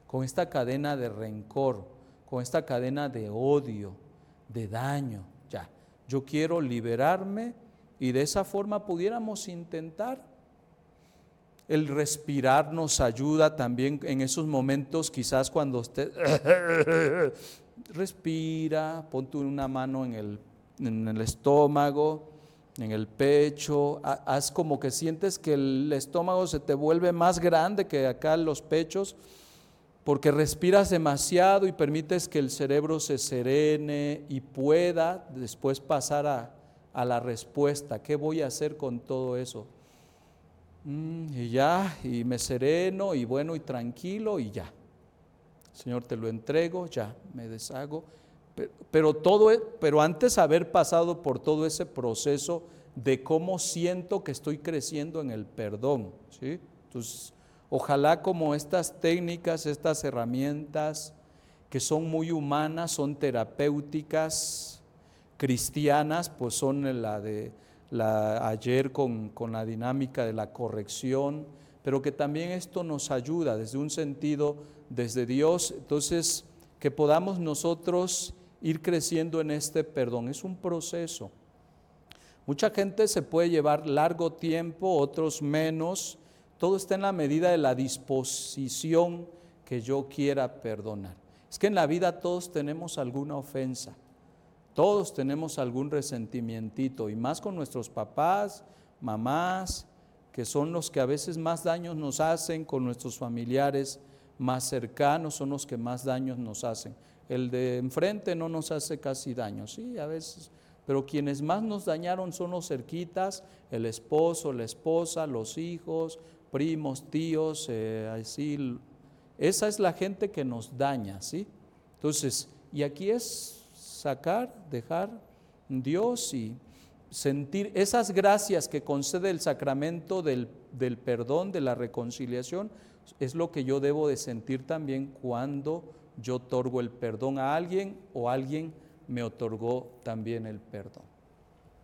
con esta cadena de rencor, con esta cadena de odio, de daño. Ya, yo quiero liberarme y de esa forma pudiéramos intentar. El respirar nos ayuda también en esos momentos, quizás cuando usted respira, ponte una mano en el estómago, en el pecho, haz como que sientes que el estómago se te vuelve más grande que acá los pechos, porque respiras demasiado y permites que el cerebro se serene y pueda después pasar a la respuesta. ¿Qué voy a hacer con todo eso? Y ya, y me sereno y bueno y tranquilo y ya. Señor, te lo entrego, ya, me deshago. Pero antes de haber pasado por todo ese proceso de cómo siento que estoy creciendo en el perdón, ¿sí? Entonces, ojalá como estas técnicas, estas herramientas que son muy humanas, son terapéuticas, cristianas, pues son ayer con la dinámica de la corrección, pero que también esto nos ayuda desde un sentido, desde Dios, entonces que podamos nosotros ir creciendo en este perdón. Es un proceso. Mucha gente se puede llevar largo tiempo, otros menos. Todo está en la medida de la disposición que yo quiera perdonar. Es que en la vida todos tenemos alguna ofensa, todos tenemos algún resentimientito, y más con nuestros papás, mamás, que son los que a veces más daños nos hacen, con nuestros familiares más cercanos son los que más daños nos hacen. El de enfrente no nos hace casi daño, sí, a veces, pero quienes más nos dañaron son los cerquitas, el esposo, la esposa, los hijos, primos, tíos, así. Esa es la gente que nos daña, ¿sí? Entonces, y aquí es sacar, dejar Dios y sentir esas gracias que concede el sacramento del perdón, de la reconciliación, es lo que yo debo de sentir también cuando yo otorgo el perdón a alguien o alguien me otorgó también el perdón.